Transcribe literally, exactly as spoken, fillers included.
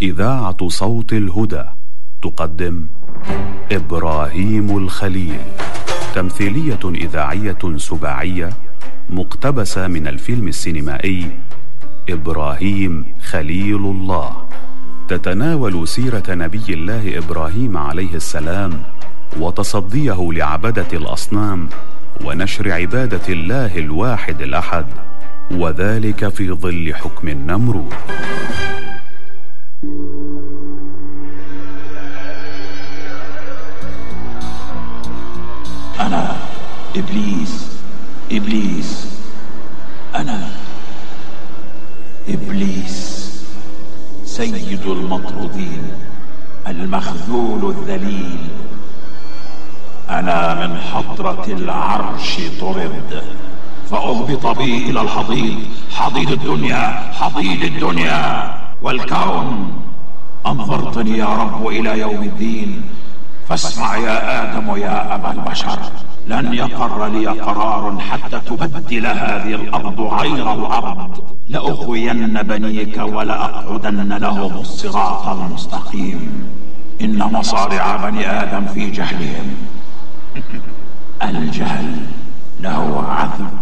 إذاعة صوت الهدى تقدم إبراهيم الخليل، تمثيلية إذاعية سباعية مقتبسة من الفيلم السينمائي إبراهيم خليل الله، تتناول سيرة نبي الله إبراهيم عليه السلام وتصديه لعبدة الأصنام ونشر عبادة الله الواحد الأحد، وذلك في ظل حكم النمرود. أنا إبليس إبليس أنا إبليس سيد المطرودين المخذول الذليل. أنا من حضرة العرش طرد فأهبط بي إلى الحضيض، حضيض الدنيا، حضيض الدنيا والكون. أنظرتني يا رب إلى يوم الدين، فاسمع يا آدم يا أبا البشر، لن يقر لي قرار حتى تبدل هذه الأرض غير الأرض. لأغوين بنيك ولأقعدن لهم الصراط المستقيم. إن مصارع بني آدم في جهلهم. الجهل له عذب